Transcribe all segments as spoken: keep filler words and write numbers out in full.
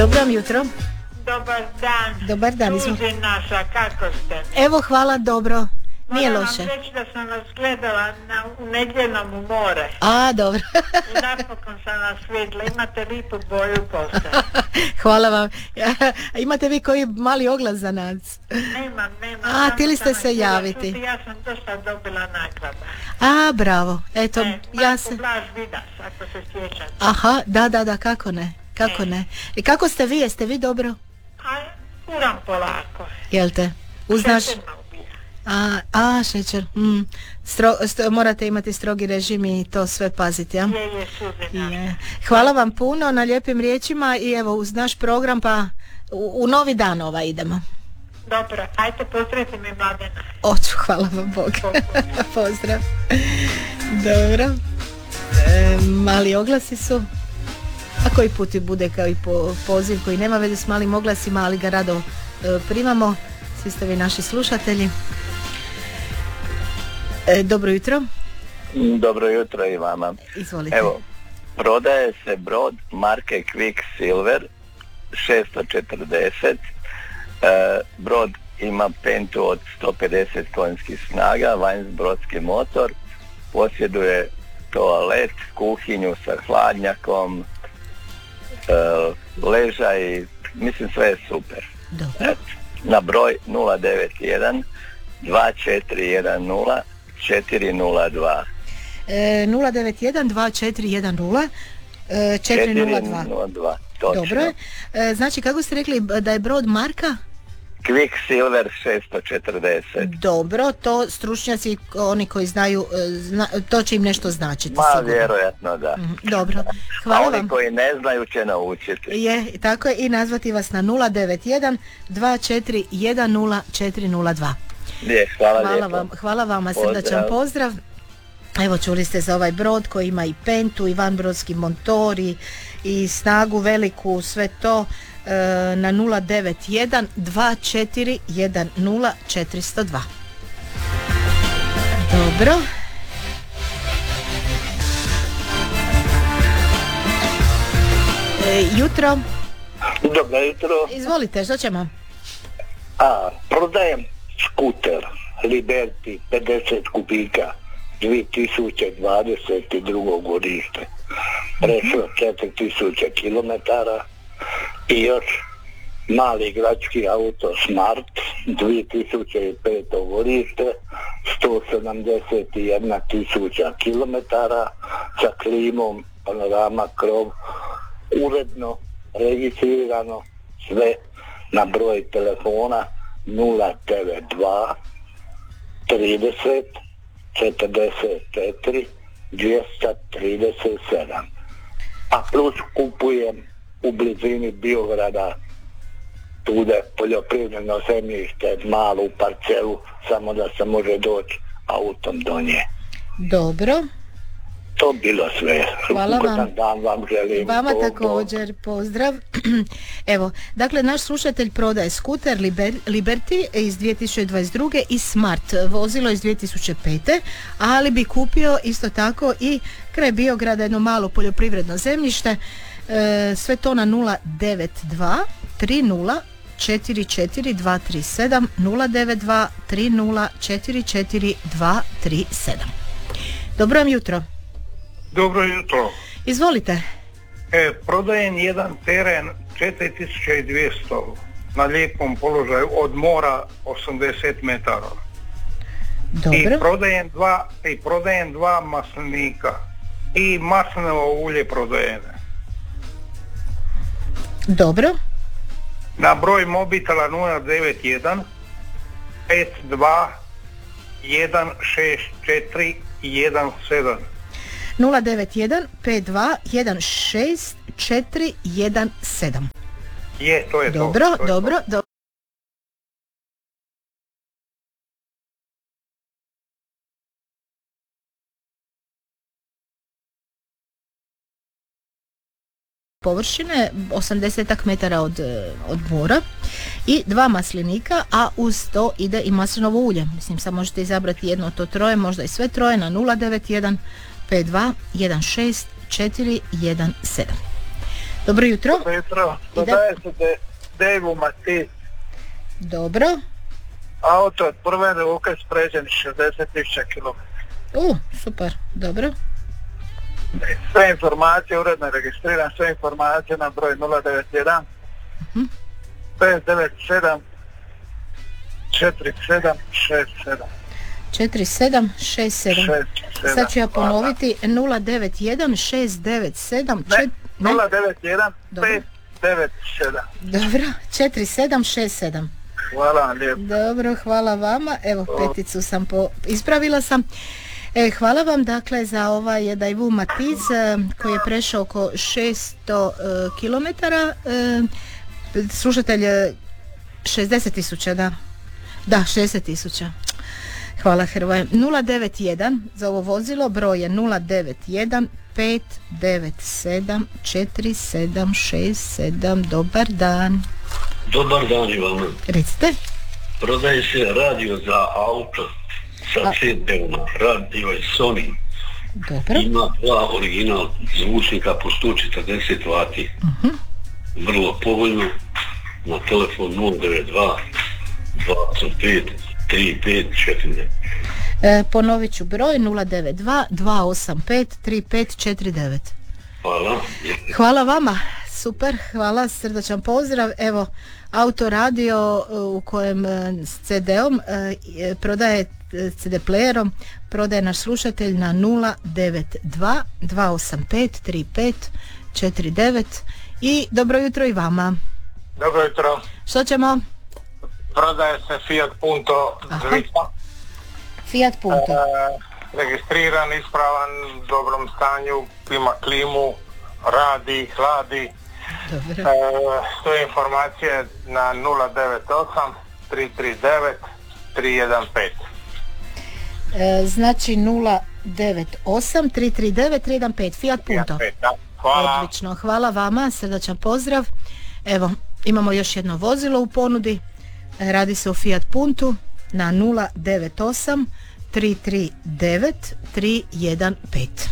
Dobro jutro. Dobar dan. Dobar dan. Suzi naša, kako ste? Evo, hvala, dobro. Nije Moram loše. vam reći da sam vas gledala na, u Nedjeljnom more. A, dobro. I napokon sam vas vidjela. Imate lipu boju kosa. Hvala vam. A imate vi koji mali oglas za nas? Nemam, nemam. A, htjeli ste se javiti. Čuti, ja sam dosta dobila nagrada. A, bravo. Eto, E, ja se... Blaž Vidas, ako se sjećate. Aha, da, da, da, kako ne? Kako E. ne? I kako ste vi? Jeste vi dobro? A, kuram polako. Jel te? Uznaš... Šećer me ubija. A, a šećer. Mm. Stro, sto, morate imati strogi režim i to sve paziti, ja? Je, je, Suzi naša. Je. Hvala vam puno na lijepim riječima i evo uz naš program pa u, u novi dan ovaj idemo. Dobro, ajte pozdravite mi Mladena. Oću, hvala vam Bog. Pozdrav. Dobro. E, mali oglasi su. A koji put bude kao i po, poziv koji nema veze s malim oglasima, ali ga rado e, primamo. Svi ste vi naši slušatelji. E, dobro jutro. Dobro jutro i vama. Izvolite. Evo, prodaje se brod marke Quicksilver šesto četrdeset. E, brod ima pentu od sto pedeset konjskih snaga, vanjski motor, posjeduje toalet, kuhinju sa hladnjakom, e, ležaj, mislim sve je super. Dobro. Et, na broj nula devet jedan dva četiri jedan nula četiri nula dva. E, nula devet jedan dva četiri jedan nula četiri nula dva. Točno. Dobro. E, znači kako ste rekli da je brod marka? Quicksilver šesto četrdeset. Dobro, to stručnjaci, oni koji znaju, zna, to će im nešto značiti. Ma sigurno. vjerojatno da. Dobro, hvala A oni vam. koji ne znaju će naučiti. Je, tako je, i nazvati vas na nula devet jedan dva četiri jedan nula četiri nula dva. Je, hvala, Hvala lijepo. vam, hvala vama, srdačan Pozdrav. pozdrav. Evo čuli ste za ovaj brod koji ima i pentu i vanbrodski motor i, i snagu veliku, sve to e, na nula devet jedan dva četiri jedan nula četiri zero dva. Dobro. E, jutro. Dobro jutro. Izvolite, što ćemo? A, prodajem skuter Liberty pedeset kubika dvije tisuće dvadeset drugo godište. Prešlo četiri tisuće kilometara i još mali igrački auto Smart dvije tisuće peto godište, sto sedamdeset jedna tisuća kilometara sa klimom, panorama, krov, uredno registrirano, sve na broj telefona nula devet dva trideset četrdeset četiri dvjesto trideset sedam. A plus kupujem u blizini Biograda tude poljoprivredno zemljište, malu parcelu, samo da se može doći autom do nje. Dobro. To bilo sve. Hvala vam. Ugodan dan vam želim. Vama Bog, također, pozdrav. Evo, dakle, naš slušatelj prodaje skuter Liber, Liberty iz dvije tisuće dvadeset druge i Smart, vozilo iz dvije tisuće pete, ali bi kupio isto tako i kraj Biograda jedno malo poljoprivredno zemljište, e, sve to na nula devet dva tri nula četiri četiri dva tri sedam nula devet dva tri nula četiri četiri dva tri sedam. Dobro vam jutro. Dobro jutro. Izvolite. E, prodajem jedan teren četiri tisuće dvjesto na lijepom položaju od mora osamdeset metara. Dobro. I prodajem dva, i prodajem dva maslinika i maslinovo ulje prodajem. Dobro. Na broj mobitela nula devet jedan pet dva jedan šest četiri jedan sedam. nula devet jedan pet dva jedan šest četiri jedan sedam. Je, to je dobro, to. to je dobro, to. dobro. Površine osamdeset metara od, od mora i dva maslinika, a uz to ide i maslinovo ulje. Mislim, sad možete izabrati jedno od to troje, možda i sve troje na nula devet jedan pet dva jedan šest četiri jedan sedam. Dobro jutro. Dobro jutro. Prodaje se de, Devu Matiz. Dobro. Auto od prve ruke spređen šezdeset tisuća kilometara. U, super, dobro. Sve informacije, uredno je registriran, sve informacije na broj nula devet jedan Uh-huh. pet devet sedam četiri sedam šest sedam. četiri sedam šest sedam. Sad ću ja ponoviti nula devet jedan šest devet sedam Ne, nula devet jedan pet devet sedam. Dobro, četiri sedam šest sedam. Hvala vam lijepo. Dobro, hvala vama. Evo, peticu sam po... ispravila sam. E, hvala vam dakle za ovaj Daewoo Matiz e, koji je prešao oko šesto kilometara. E, slušatelj šezdeset tisuća, da. Da, šezdeset tisuća. Hvala Hrvoje. nula devet jedan za ovo vozilo, broj je nula devet jedan pet devet sedam četiri sedam šest sedam. Dobar dan. Dobar dan i vama. Recite. Prodaje se radio za auto sa C D-om, radio je Sony. Dobro. Ima dva original zvučnika po sto četrdeset vati. Uh-huh. Vrlo povoljno. Na telefon nula devet dva dva osam pet tri pet četiri devet. E, ponovit ću broj nula devet dva dva osam pet tri pet četiri devet. Hvala. Hvala vama, super, hvala, srdačan pozdrav. Evo, autoradio u kojem s C D-om e, prodaje C D playerom, prodaje naš slušatelj na nula devet dva dva osam pet tri pet četiri devet. I dobro jutro i vama. Dobro jutro. Što ćemo? Prodaje se Fiat Punto Zvica. Fiat Punto. E, registriran, ispravan, u dobrom stanju, ima klimu, radi, hladi. Dobro. E, sve informacije na nula devet osam tri tri devet tri jedan pet. E, znači nula devet osam tri tri devet tri jedan pet. Fiat Punto. Hvala. Odlično, hvala vama, srdačan pozdrav. Evo, imamo još jedno vozilo u ponudi. Radi se o Fiat Puntu na nula devet osam tri tri devet tri jedan pet.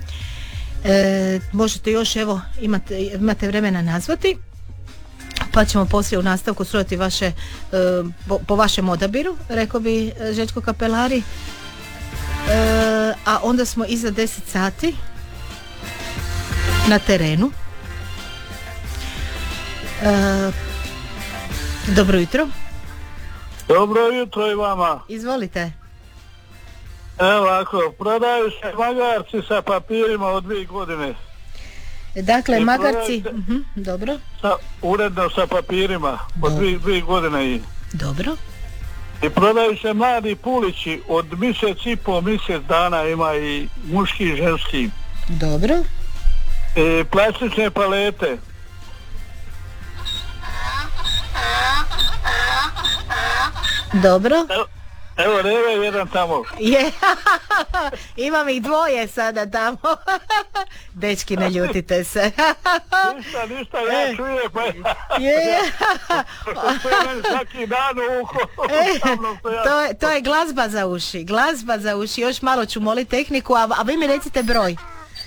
E, možete još, evo, imate, imate vremena nazvati, pa ćemo poslije u nastavku slušati vaše, e, po, po vašem odabiru, rekao bi Željko Kapelari. E, a onda smo iza deset sati na terenu. E, dobro jutro. Dobro jutro i vama. Izvolite. Evo ako, prodaju se magarci sa papirima od dvije godine. Dakle, I magarci, prodajte, uh-huh, dobro. Sa, uredno sa papirima od dvije, dvije godine. I, dobro. I prodaju se mladi pulići od mjesec i pol, mjesec dana, ima i muški i ženski. Dobro. I plastične palete. Dobro. Evo, evo reve jedan tamo. Je, imam ih dvoje sada tamo. Dečki, ne ljutite se. Ništa, ništa, ja E. čujem, pa Je. to je meni svaki dan u uho. E, to, je, to je glazba za uši, glazba za uši. Još malo ću moliti tehniku, a, a vi mi recite broj.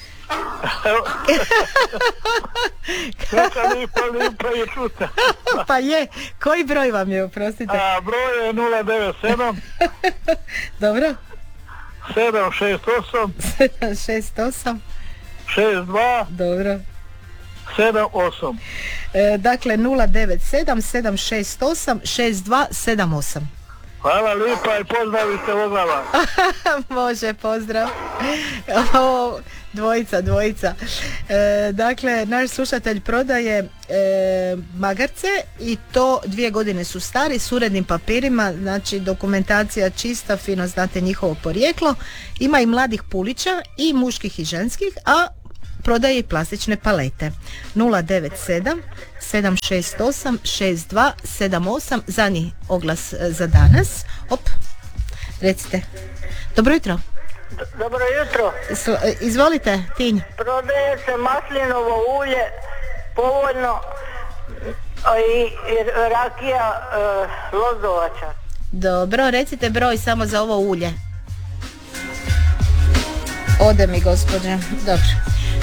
Svaka lipa, lipa je čuta. Pa je, koji broj vam je, oprostite? A broj je nula devet sedam Dobro. sedam šest osam sedam šest osam šest dva Dobro. sedam osam. E, dakle nula devet sedam sedam šest osam šest dva sedam osam. Hvala lipa i pozdravite Vozava. Može, pozdrav. O, dvojica, dvojica. E, dakle, naš slušatelj prodaje e, magarce i to dvije godine su stari s urednim papirima, znači dokumentacija čista, fino znate njihovo porijeklo. Ima i mladih pulića i muških i ženskih, a prodaje i plastične palete. nula devet sedam sedam šest osam šest dva sedam osam. Zadnji oglas za danas. Op, recite. Dobro jutro. Dobro jutro. Sl- Izvolite, Tinj. Prodaje se maslinovo ulje, povoljno, a i, i rakija e, lozovača. Dobro, recite broj samo za ovo ulje. Ode mi, gospođe. Dobro.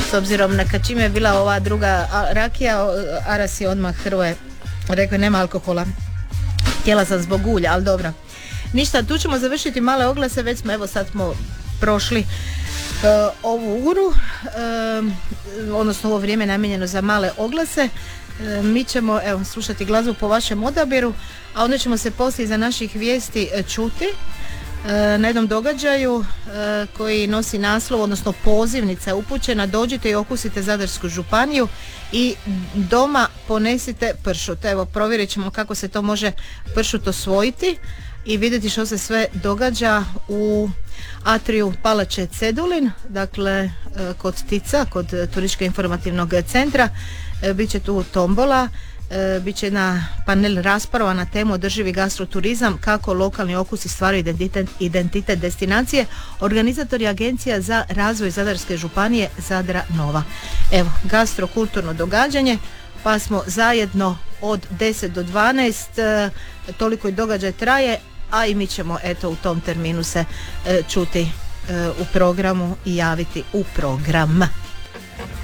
s obzirom na kad čim je bila ova druga a, rakija, Aras je odmah Hrvoje rekao nema alkohola. Htjela sam zbog ulja, ali dobro. Ništa, tu ćemo završiti male oglase, već smo, evo sad smo prošli uh, ovu uru, uh, odnosno ovo vrijeme namijenjeno za male oglase. Uh, mi ćemo, evo, slušati glazbu po vašem odabiru, a onda ćemo se poslije iza naših vijesti uh, čuti uh, na jednom događaju uh, koji nosi naslov, odnosno pozivnica je upućena: dođite i okusite Zadarsku županiju i doma ponesite pršut. Evo, provjerit ćemo kako se to može pršut osvojiti i vidjeti što se sve događa u atriju Palače Cedulin, dakle kod Tica, kod turističko-informativnog centra. Biće tu tombola, biće na panel rasprava na temu održivi gastroturizam, kako lokalni okusi stvaraju identitet, identitet destinacije. Organizator je Agencija za razvoj Zadarske županije Zadra Nova. Evo, gastrokulturno događanje, pa smo zajedno od deset do dvanaest, toliko i događaj traje, a i mi ćemo eto u tom terminu se e, čuti e, u programu i javiti u program.